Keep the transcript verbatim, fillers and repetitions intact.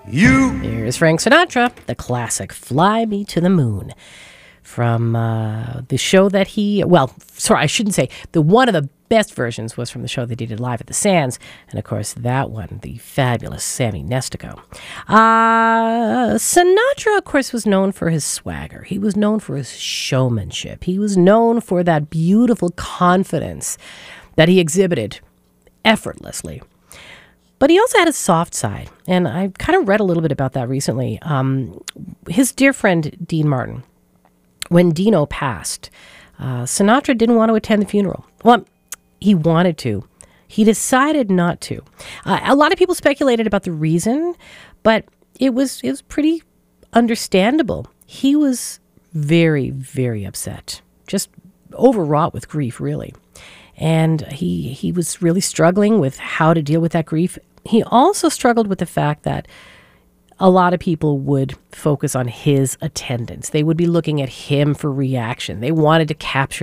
You. Here's Frank Sinatra, the classic Fly Me to the Moon. From uh, the show that he, well, sorry, I shouldn't say, the one of the best versions was from the show that he did live at the Sands. And of course, that one, the fabulous Sammy Nestico. Uh, Sinatra, of course, was known for his swagger. He was known for his showmanship. He was known for that beautiful confidence that he exhibited effortlessly. But he also had a soft side, and I kind of read a little bit about that recently. Um, his dear friend, Dean Martin, when Dino passed, uh, Sinatra didn't want to attend the funeral. Well, he wanted to. He decided not to. Uh, a lot of people speculated about the reason, but it was it was pretty understandable. He was very, very upset, just overwrought with grief, really. And he he was really struggling with how to deal with that grief. He also struggled with the fact that a lot of people would focus on his attendance. They would be looking at him for reaction. They wanted to capture